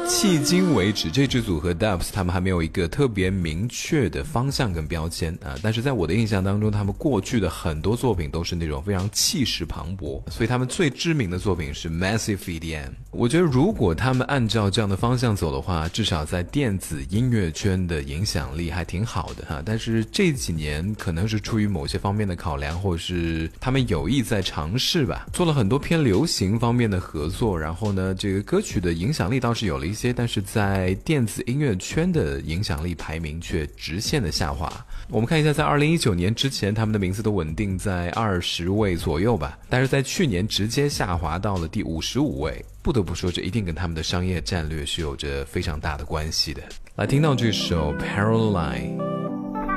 迄今为止，这支组合 Dubs 他们还没有一个特别明确的方向跟标签啊。但是在我的印象当中，他们过去的很多作品都是那种非常气势磅礴，所以他们最知名的作品是 Massive EDM。我觉得如果他们按照这样的方向走的话，至少在电子音乐圈的影响力还挺好的哈。但是这几年可能是出于某些方面的考量，或者是他们有意在尝试吧，做了很多偏流行方面的合作，然后呢，这个歌曲的影响力倒是有了一些，但是在电子音乐圈的影响力排名却直线的下滑。我们看一下，在2019年之前，他们的名字都稳定在20位左右吧，但是在去年直接下滑到了第55位。不得不说，这一定跟他们的商业战略是有着非常大的关系的。来听到这首 Caroline